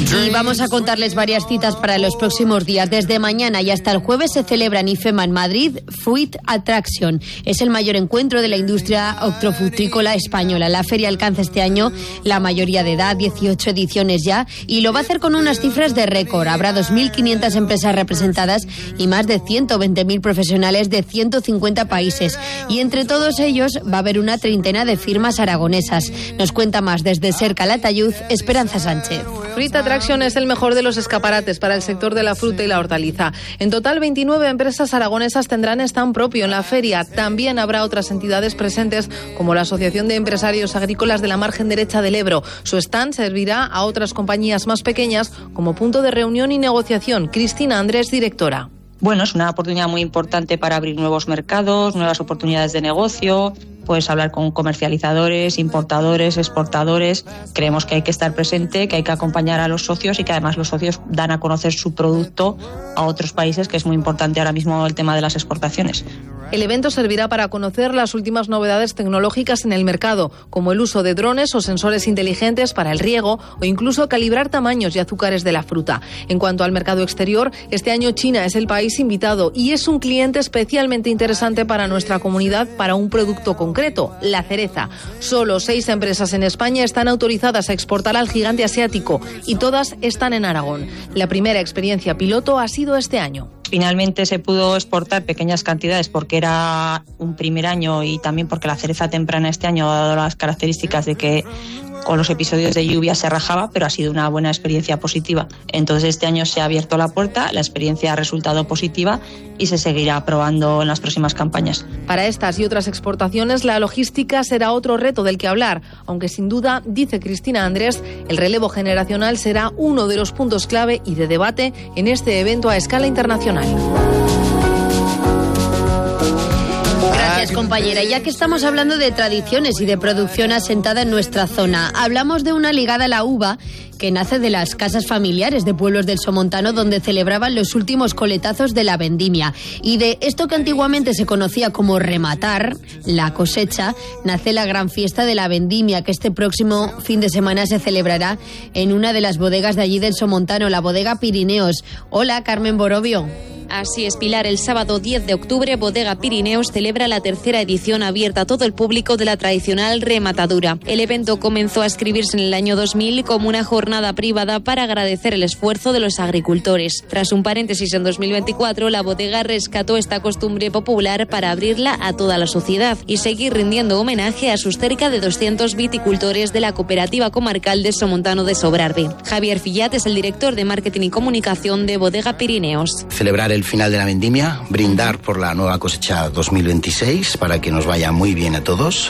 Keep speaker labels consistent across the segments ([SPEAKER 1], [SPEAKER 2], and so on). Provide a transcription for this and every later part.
[SPEAKER 1] Y vamos a contarles varias citas para los próximos días. Desde mañana y hasta el jueves se celebra en IFEMA en Madrid Fruit Attraction. Es el mayor encuentro de la industria hortofrutícola española. La feria alcanza este año la mayoría de edad, 18 ediciones ya, y lo va a hacer con unas cifras de récord. Habrá 2.500 empresas representadas y más de 120.000 profesionales de 150 países. Y entre todos ellos va a haber una treintena de firmas aragonesas. Nos cuenta más desde Ser Calatayud, Esperanza Sánchez.
[SPEAKER 2] Fruit Attraction es el mejor de los escaparates para el sector de la fruta y la hortaliza. En total, 29 empresas aragonesas tendrán stand propio en la feria. También habrá otras entidades presentes, como la Asociación de Empresarios Agrícolas de la Margen Derecha del Ebro. Su stand servirá a otras compañías más pequeñas como punto de reunión y negociación. Cristina Andrés, directora.
[SPEAKER 3] Bueno, es una oportunidad muy importante para abrir nuevos mercados, nuevas oportunidades de negocio. Puedes hablar con comercializadores, importadores, exportadores. Creemos que hay que estar presente, que hay que acompañar a los socios y que además los socios dan a conocer su producto a otros países, que es muy importante ahora mismo el tema de las exportaciones.
[SPEAKER 2] El evento servirá para conocer las últimas novedades tecnológicas en el mercado, como el uso de drones o sensores inteligentes para el riego o incluso calibrar tamaños y azúcares de la fruta. En cuanto al mercado exterior, este año China es el país invitado y es un cliente especialmente interesante para nuestra comunidad para un producto concreto, la cereza. Solo 6 empresas en España están autorizadas a exportar al gigante asiático y todas están en Aragón. La primera experiencia piloto ha sido este año.
[SPEAKER 3] Finalmente se pudo exportar pequeñas cantidades porque era un primer año y también porque la cereza temprana este año ha dado las características de que con los episodios de lluvia se rajaba, pero ha sido una buena experiencia positiva. Entonces este año se ha abierto la puerta, la experiencia ha resultado positiva y se seguirá probando en las próximas campañas.
[SPEAKER 2] Para estas y otras exportaciones, la logística será otro reto del que hablar, aunque sin duda, dice Cristina Andrés, el relevo generacional será uno de los puntos clave y de debate en este evento a escala internacional.
[SPEAKER 1] Gracias, compañera. Ya que estamos hablando de tradiciones y de producción asentada en nuestra zona, hablamos de una ligada a la uva que nace de las casas familiares de pueblos del Somontano, donde celebraban los últimos coletazos de la vendimia. Y de esto que antiguamente se conocía como rematar la cosecha, nace la gran fiesta de la vendimia, que este próximo fin de semana se celebrará en una de las bodegas de allí del Somontano, la bodega Pirineos. Hola, Carmen Borovio.
[SPEAKER 4] Así es, Pilar. El sábado 10 de octubre, Bodega Pirineos celebra la tercera edición abierta a todo el público de la tradicional rematadura. El evento comenzó a escribirse en el año 2000 como una jornada privada para agradecer el esfuerzo de los agricultores. Tras un paréntesis en 2024, la bodega rescató esta costumbre popular para abrirla a toda la sociedad y seguir rindiendo homenaje a sus cerca de 200 viticultores de la Cooperativa Comarcal de Somontano de Sobrarbe. Javier Fillat es el director de Marketing y Comunicación de Bodega Pirineos.
[SPEAKER 5] Celebrar el final de la vendimia, brindar por la nueva cosecha 2026 para que nos vaya muy bien a todos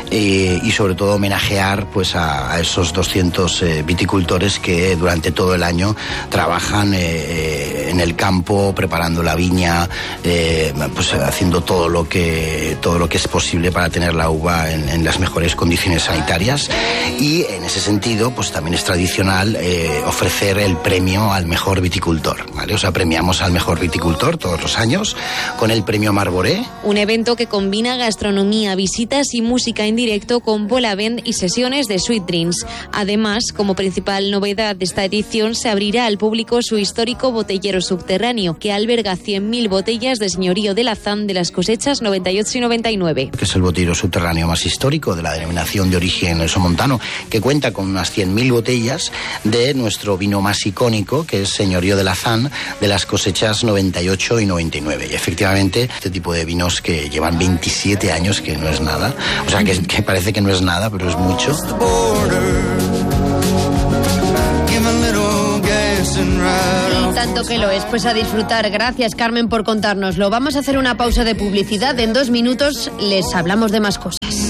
[SPEAKER 5] y sobre todo homenajear pues a esos 200 viticultores que durante todo el año trabajan en el campo, preparando la viña, pues haciendo todo lo que es posible para tener la uva en las mejores condiciones sanitarias. Y en ese sentido pues también es tradicional ofrecer el premio al mejor viticultor, ¿vale? O sea, premiamos al mejor viticultor todos los años con el premio Marboré.
[SPEAKER 4] Un evento que combina gastronomía, visitas y música en directo con bola band y sesiones de sweet drinks. Además, como principal novedad de esta edición, se abrirá al público su histórico botellero subterráneo, que alberga 100.000 botellas de señorío de Lazán de las cosechas 98 y 99.
[SPEAKER 5] Que es el botellero subterráneo más histórico de la denominación de origen somontano, que cuenta con unas 100.000 botellas de nuestro vino más icónico, que es señorío de Lazán de las cosechas 98 y 99. Y efectivamente, este tipo de vinos que llevan 27 años, que no es nada, o sea, que parece que no es nada, pero es mucho.
[SPEAKER 1] Y tanto que lo es, pues a disfrutar. Gracias, Carmen, por contárnoslo. Vamos a hacer una pausa de publicidad. En 2 minutos les hablamos de más cosas.